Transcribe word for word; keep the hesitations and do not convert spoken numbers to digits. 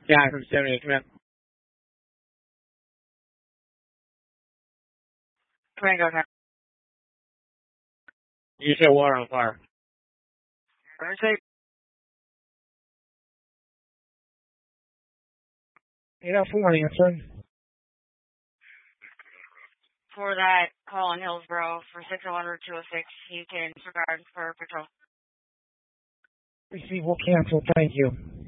Yeah, from seventy, come in. Come in, go ahead. You said water on fire. What did I say? eight oh four, answering. For that call in Hillsborough for six oh one Route two oh six, you can disregard for patrol. Receive will cancel. Thank you.